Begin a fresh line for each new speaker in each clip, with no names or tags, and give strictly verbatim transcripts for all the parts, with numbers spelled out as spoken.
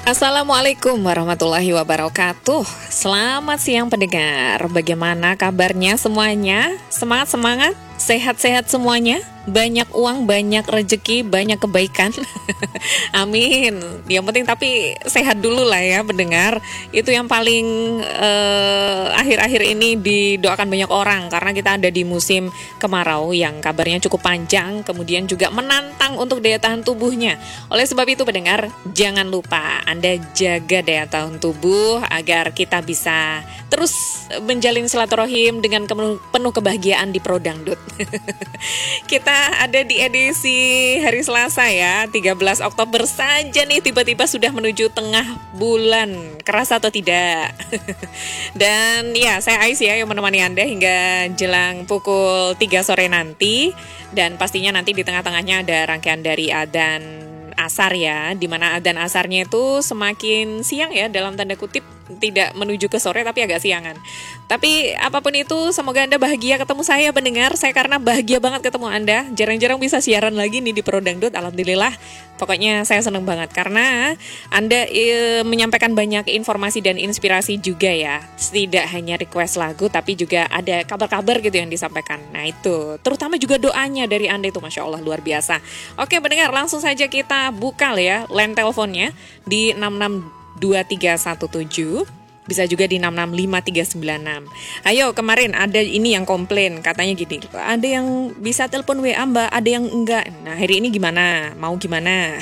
Assalamualaikum warahmatullahi wabarakatuh. Selamat siang pendengar. Bagaimana kabarnya semuanya? Semangat-semangat? Sehat-sehat semuanya? Banyak uang, banyak rezeki, banyak kebaikan. Amin. Yang penting tapi sehat dulu lah ya pendengar. Itu yang paling eh, akhir-akhir ini didoakan banyak orang. Karena kita ada di musim kemarau yang kabarnya cukup panjang. Kemudian juga menantang untuk daya tahan tubuhnya. Oleh sebab itu pendengar, jangan lupa Anda jaga daya tahan tubuh agar kita bisa terus menjalin silaturahim dengan penuh kebahagiaan di Pro Dangdut. Kita ada di edisi hari Selasa ya, tiga belas Oktober saja nih, tiba-tiba sudah menuju tengah bulan. Kerasa atau tidak? Dan ya, saya Aisyah yang menemani Anda hingga jelang pukul tiga sore nanti. Dan pastinya nanti di tengah-tengahnya ada rangkaian dari adzan asar ya, dimana adzan asarnya itu semakin siang ya, dalam tanda kutip, tidak menuju ke sore tapi agak siangan. Tapi apapun itu, semoga Anda bahagia ketemu saya pendengar. Saya karena bahagia banget ketemu Anda. Jarang-jarang bisa siaran lagi nih di Pro Dangdut. Alhamdulillah. Pokoknya saya senang banget karena Anda e, menyampaikan banyak informasi dan inspirasi juga ya. Tidak hanya request lagu tapi juga ada kabar-kabar gitu yang disampaikan. Nah itu, terutama juga doanya dari Anda itu Masya Allah luar biasa. Oke pendengar, langsung saja kita buka ya line teleponnya di enam enam dua tiga satu tujuh. Bisa juga di enam enam lima tiga sembilan enam. Ayo, kemarin ada ini yang komplain, katanya gini, ada yang bisa telepon W A mbak, ada yang enggak. Nah hari ini gimana? Mau gimana?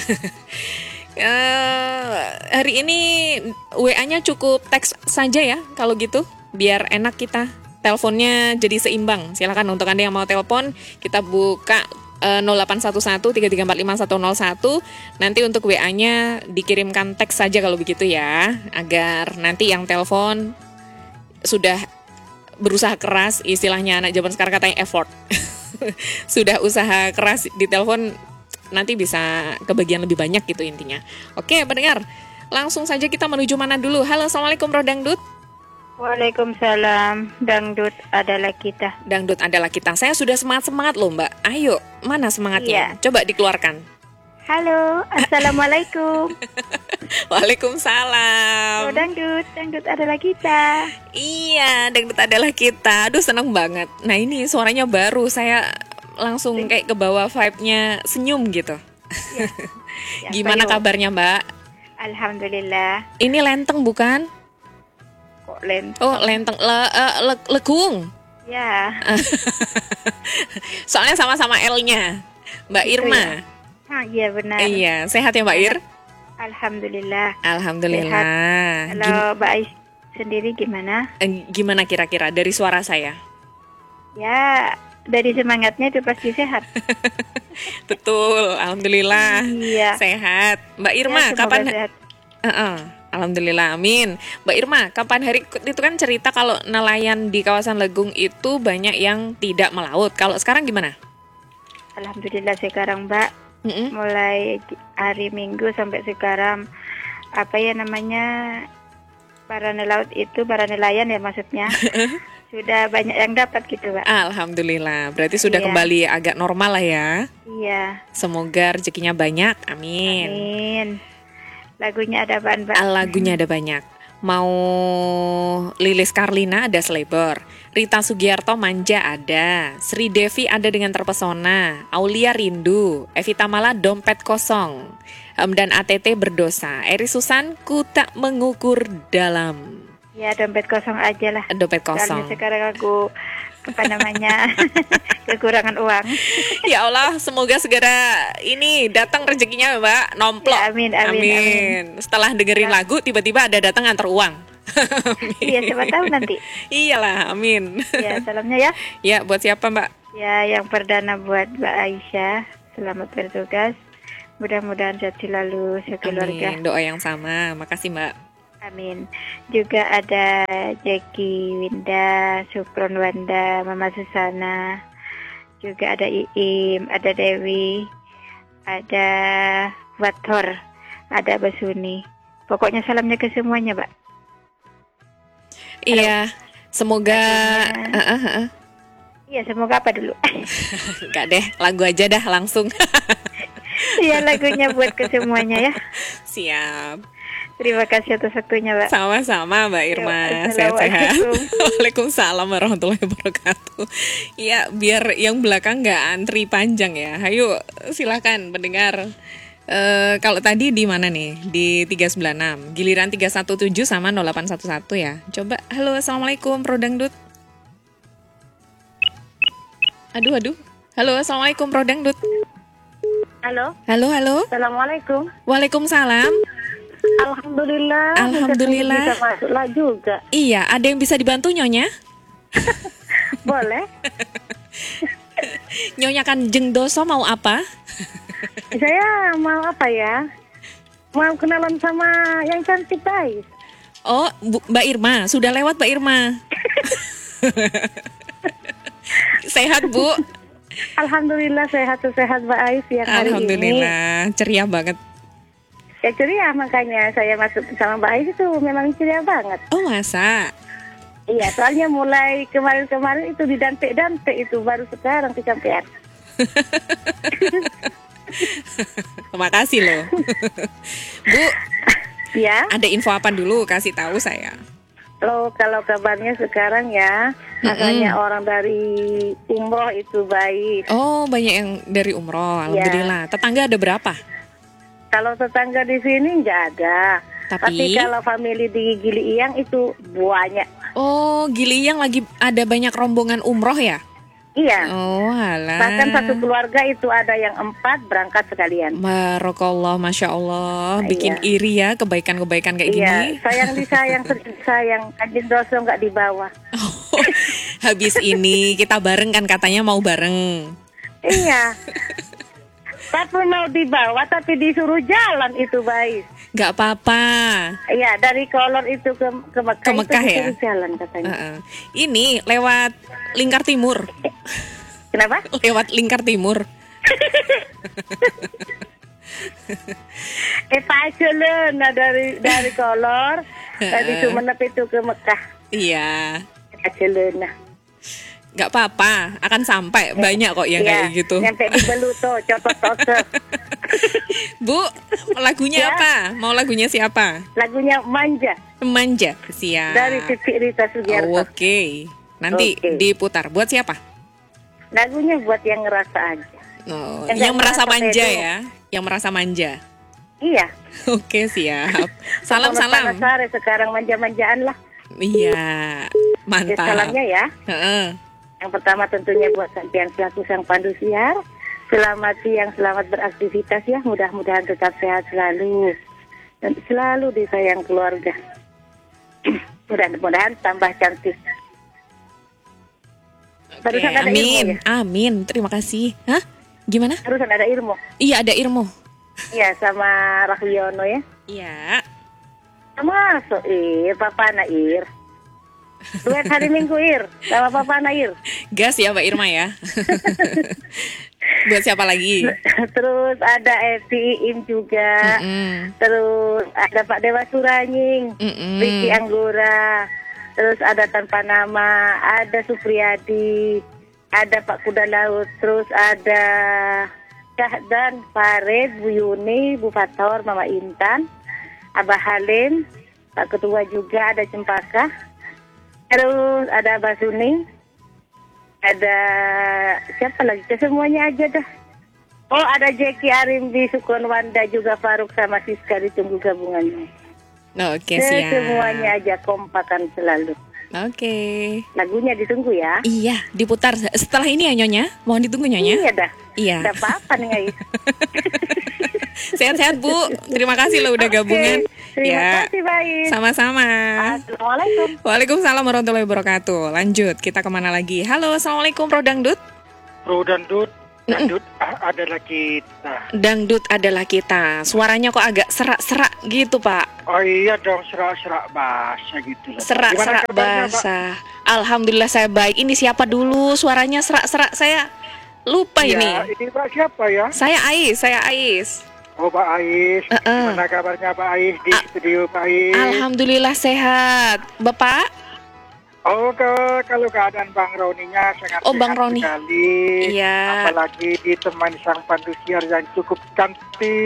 uh, hari ini W A-nya cukup teks saja ya, kalau gitu, biar enak kita. Teleponnya jadi seimbang. Silakan untuk Anda yang mau telepon, kita buka nol delapan satu satu tiga tiga empat lima satu nol satu. Nanti untuk W A-nya dikirimkan teks saja kalau begitu ya, agar nanti yang telepon sudah berusaha keras, istilahnya anak zaman sekarang katanya effort. Sudah usaha keras di telepon, nanti bisa kebagian lebih banyak gitu intinya. Oke pendengar, langsung saja kita menuju mana dulu. Halo, Assalamualaikum Pro Dangdut.
Waalaikumsalam, Dangdut adalah kita.
Dangdut adalah kita. Saya sudah semangat-semangat loh mbak. Ayo, mana semangatnya?
Iya.
Coba dikeluarkan.
Halo, Assalamualaikum.
Waalaikumsalam.
Oh, Dangdut, Dangdut adalah kita.
Iya, Dangdut adalah kita. Aduh seneng banget. Nah ini suaranya baru, saya langsung kayak ke bawah vibe-nya senyum gitu.
Ya. Ya,
Gimana
bayo.
kabarnya mbak?
Alhamdulillah.
Ini lenteng bukan?
Kok lenteng?
Oh lenteng, le, uh, le, legung.
Ya.
Soalnya sama-sama L-nya. Mbak
Gitu
Irma.
ya? Ah, iya benar.
Iya, sehat ya Mbak Ir?
Alhamdulillah.
Alhamdulillah.
Sehat. Kalau Mbak Ais sendiri gimana?
Gim- gimana kira-kira dari suara saya?
Ya, dari semangatnya itu pasti sehat.
Betul, alhamdulillah.
Iya.
Sehat. Mbak Irma,
Ya, semoga
kapan?
sehat.
Uh-uh. Alhamdulillah, amin. Mbak Irma, kapan hari itu kan cerita kalau nelayan di kawasan Legung itu banyak yang tidak melaut. Kalau sekarang gimana?
Alhamdulillah sekarang Mbak,
Mm-mm.
mulai hari Minggu sampai sekarang, apa ya namanya, para nelaut itu, para nelayan ya maksudnya, sudah banyak yang dapat gitu Mbak.
Alhamdulillah, berarti sudah
Iya.
kembali agak normal lah ya.
Iya,
Semoga rezekinya banyak, amin.
amin. Lagunya ada apaan Mbak?
Ah, lagunya ada banyak. Mau Lilis Karlina ada Selebor, Rita Sugiarto Manja ada, Sri Devi ada Dengan Terpesona, Aulia Rindu, Evita Mala Dompet Kosong, dan A T T Berdosa, Eri Susan Ku Tak Mengukur Dalam.
Ya dompet kosong aja lah.
Dompet
Soalnya
kosong.
sekarang aku apa namanya kekurangan uang.
Ya Allah, semoga segera ini datang rezekinya Mbak, nomplok.
Ya, amin, amin, amin.
Setelah dengerin
Ya.
lagu, tiba-tiba ada datang antar uang.
Iya siapa tahu nanti.
Iyalah, amin.
Ya salamnya ya.
Ya, buat siapa Mbak?
Ya yang perdana buat Mbak Aisyah. Selamat bertugas. Mudah-mudahan sehat selalu sekeluarga.
Amin, doa yang sama. Makasih Mbak.
Amin. Juga ada Jackie Winda, Sukron Wanda, Mama Susana. Juga ada Iim, ada Dewi, ada Wathor, ada Basuni. Pokoknya salamnya ke semuanya, Mbak.
Iya, semoga
Lagunya.
uh, uh, uh.
Iya, semoga apa dulu?
Enggak deh, lagu aja dah langsung.
Iya, lagunya buat ke semuanya ya.
Siap.
Terima kasih atas waktunya, Mbak.
Sama-sama Mbak Irma,
Yo,
sehat-sehat.
Assalamualaikum.
Waalaikumsalam warahmatullahi wabarakatuh. Ya, biar yang belakang nggak antri panjang ya. Ayo, silakan pendengar. Eh, kalau tadi di mana nih? Di tiga sembilan enam. Giliran tiga satu tujuh sama nol delapan satu satu ya. Coba, halo, assalamualaikum Pro Dangdut. Aduh, aduh. Halo, assalamualaikum Pro Dangdut.
Halo.
Halo, halo.
Assalamualaikum.
Waalaikumsalam.
Alhamdulillah.
Alhamdulillah.
Bisa masuklah juga.
Iya, ada yang bisa dibantu Nyonya?
Boleh.
Nyonya Kanjeng Doso mau apa?
Saya mau apa ya? Mau kenalan sama yang cantik guys.
Oh, Bu, Mbak Irma, sudah lewat Mbak Irma. Sehat Bu?
Alhamdulillah sehat-sehat Mbak Ais yang hari ini.
Alhamdulillah, ceria banget.
Ya ceria, makanya saya masuk sama Mbak Ais itu memang ceria banget.
Oh masa?
Iya, soalnya mulai kemarin-kemarin itu didantek-dantek itu, baru sekarang kecapean.
Terima kasih loh. Bu,
Ya,
ada info apa dulu? Kasih tahu saya.
lo kalau kabarnya sekarang ya, makanya orang dari umroh itu baik.
Oh, banyak yang dari umroh, alhamdulillah. Tetangga ada berapa?
Kalau tetangga di sini nggak ada.
Tapi?
Tapi kalau family di Gili Iyang itu banyak.
Oh, Gili yang lagi ada banyak rombongan umroh ya?
Iya.
Oh, alah.
Bahkan satu keluarga itu ada yang empat berangkat sekalian.
Barokallah, Masya Allah. Bikin
Iya.
iri ya kebaikan-kebaikan kayak
Iya,
gini.
sayang disayang, sedih sayang. Kanjeng Doso nggak dibawa.
Oh, habis ini kita bareng kan katanya mau bareng.
Iya. Tapi mau dibawa tapi disuruh jalan itu baik.
Gak apa-apa.
Iya, dari Kolor itu ke ke Mekah,
Ke Mekah
itu
ya?
disuruh jalan katanya.
Uh-uh. Ini lewat Lingkar Timur.
Kenapa?
Lewat Lingkar Timur.
Eh Pacelun, nah dari dari Kolor, dari Sumenep itu ke Mekah.
Iya.
Pacelun.
Gak apa-apa, akan sampai. Banyak kok yang
Iya,
kayak gitu.
Nyampe di Beluto, cotot tose.
Bu, lagunya
Ya.
apa? Mau lagunya siapa?
Lagunya Manja
Manja. Siap.
dari Siti Rita Sugiarto.
Oh, Oke. Nanti
Oke.
diputar. Buat siapa?
Lagunya buat yang ngerasa aja.
Oh,
Yang
yang
nggak
merasa
merasa
manja
pede.
ya. Yang merasa manja.
Iya.
Oke, siap. Salam-salam.
Sare sekarang manja-manjaan lah.
Iya.
Ya,
Mantap.
salamnya ya.
Heeh.
Yang pertama tentunya buat sampean selaku sang pandu siar. Selamat siang, selamat beraktivitas ya. Mudah-mudahan tetap sehat selalu. Dan selalu disayang keluarga. Mudah-mudahan tambah cantik.
Oke,
Barusan ada
amin.
ilmu ya?
Amin. Terima kasih. Hah? Gimana?
Barusan ada ilmu.
Iya, ada Irmo.
Iya, sama Rahwiono ya.
Iya.
Masuk Ir, Papa Nair. Duet hari Minggu Ir, sama Papa Nair.
Gas ya Mbak Irma ya. Buat siapa lagi?
Terus ada Eti Im juga.
Mm-mm.
Terus ada Pak Dewa Suranying,
Mm-mm.
Ricky Anggora. Terus ada Tanpa Nama, ada Supriyadi, ada Pak Kuda Laut. Terus ada Syahdan, Farid, Bu Yuni, Bu Fator, Mama Intan, Abah Halim, Pak Ketua juga, ada Cempaka. Terus ada Abah Suni, ada siapa lagi? Semuanya aja dah. Oh, ada Jeki Arimbi, Sukun Wanda juga, Faruk sama Siska, ditunggu gabungannya.
Oke,
Se-
siap.
Semuanya aja kompakan selalu.
Oke.
Lagunya ditunggu ya.
Iya, diputar setelah ini ya Nyonya. Mohon ditunggu Nyonya.
Iya dah.
Iya.
Udah apa-apa nih guys.
Sehat-sehat Bu. Terima kasih loh udah
Oke,
gabungan.
terima
Ya.
kasih baik.
Sama-sama.
Assalamualaikum.
Waalaikumsalam warahmatullahi wabarakatuh. Lanjut, kita kemana lagi? Halo, assalamualaikum Pro Dangdut.
Pro Dangdut, Dangdut a- adalah kita.
Dangdut adalah kita. Suaranya kok agak serak-serak gitu Pak.
Oh iya dong, serak-serak bahasa gitu loh. Gimana
Serak-serak
kabarnya, Pak?
bahasa. Alhamdulillah saya baik. Ini siapa dulu? Suaranya serak-serak. Saya lupa
Iya,
ini.
ini Pak siapa ya?
Saya Ais, saya Ais.
Oh Pak Ais.
Uh-uh.
Gimana kabarnya Pak Ais di
A-
studio Pak Ais?
Alhamdulillah sehat. Bapak?
Oh ke, kalau keadaan Bang Roninya sangat
Oh, Bang
sehat
Roni.
sekali.
Iya.
Apalagi ditemani sang pandu siar yang cukup cantik.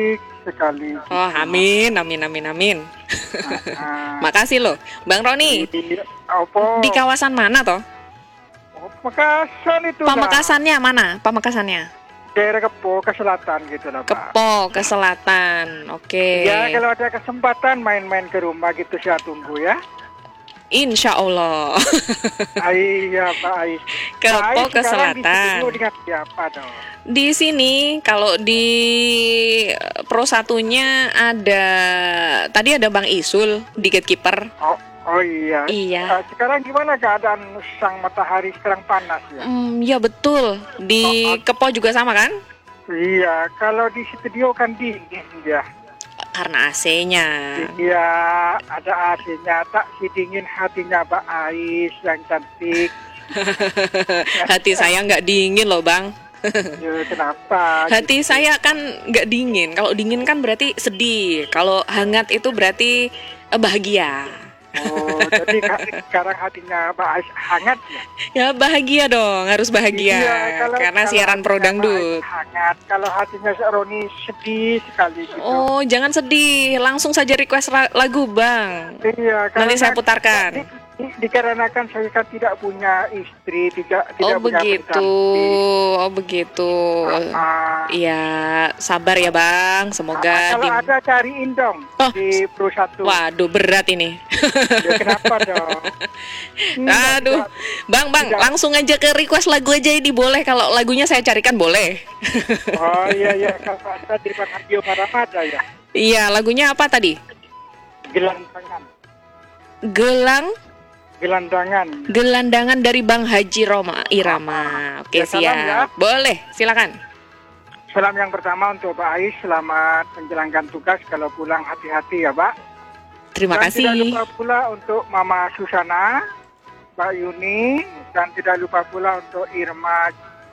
sekali.
Oh, amin, amin, amin, amin.
Ah,
Makasih loh, Bang Roni.
di apa?
Di kawasan mana toh?
Oh, Pamekasan itu lah.
Pamekasannya mana? Pamekasannya?
Daerah Kepo ke selatan gitu lah, Pak.
Kepo ke selatan. Oke.
Ya, kalau ada kesempatan main-main ke rumah gitu saya tunggu ya.
Insya Allah.
Ai, ya Pak Ai.
Kepo
Pak Ai
ke
sekarang di
selatan.
studio dengan siapa dong?
Di sini kalau di eh, Pro satunya ada tadi ada Bang Isul di gatekeeper.
Oh, oh iya.
Iya.
Eh, sekarang gimana keadaan sang matahari sekarang panas ya?
Hmm, ya betul. Di
Oh, oh.
Kepo juga sama kan?
Iya, kalau di studio kan dingin ya.
Karena A C-nya.
Iya, ada A C-nya, tak si dingin hatinya Mbak Ais yang cantik.
Hati saya nggak dingin loh Bang.
Ya, kenapa?
Hati saya kan nggak dingin. Kalau dingin kan berarti sedih. Kalau hangat itu berarti eh, bahagia.
Oh, jadi ka- sekarang hatinya Mbak Ais hangat ya?
Ya bahagia dong, harus bahagia.
Iya, kalau-
Karena
kalau
siaran Pro
hatinya Mbak
Dangdut.
Ais hangat, kalau hatinya Sek Roni sedih sekali gitu.
Oh, jangan sedih. Langsung saja request ra- lagu, Bang.
Iya,
Nanti saya
karena-
putarkan.
di- di- dikarenakan saya kan tidak punya istri, tidak
Oh,
tidak punya
begitu.
pendamping.
Oh, begitu.
Ah,
Iya, sabar ya, Bang. Semoga
ah, kalau
di
ada cariin dong
Oh.
di Pro satu.
Waduh, berat ini.
Ya, kenapa dong? Tidak,
Aduh,
tidak.
Bang, Bang,
Tidak.
langsung aja ke request lagu aja ini boleh. Kalau lagunya saya carikan boleh.
Oh iya iya, kalau ada di Bang Hadio Paramada ya.
Iya, lagunya apa tadi?
Gelandangan,
Gelang
gelandangan.
Gelandangan dari Bang Haji Roma Irama. Oke,
Ya, salam ya.
siap. Boleh, silakan.
Salam yang pertama untuk Pak Ais, selamat menjalankan tugas. Kalau pulang hati-hati ya, Pak.
Terima
dan tidak
kasih.
lupa pula untuk Mama Susana, Mbak Yuni, dan tidak lupa pula untuk Irma,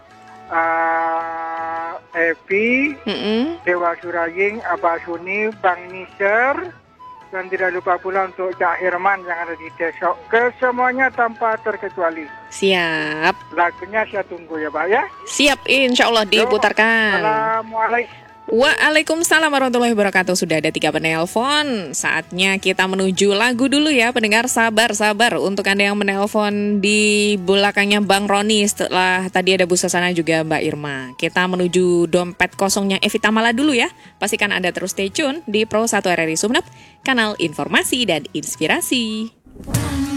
uh, Evi,
Mm-mm.
Dewa Suraying, Abah Suni, Bang Niser, dan tidak lupa pula untuk Cak Herman yang ada di Desok. Kesemuanya tanpa terkecuali.
Siap.
Lagunya saya tunggu ya, Pak ya.
Siap, insya Allah diputarkan.
Assalamualaikum.
Waalaikumsalam warahmatullahi wabarakatuh. Sudah ada tiga penelpon. Saatnya kita menuju lagu dulu ya. Pendengar sabar-sabar untuk Anda yang menelpon di belakangnya Bang Roni. Setelah tadi ada Bu Sasana juga Mbak Irma. Kita menuju dompet kosongnya Evita Mala dulu ya. Pastikan Anda terus stay tune di Pro satu R R I Sumeneb, kanal informasi dan inspirasi.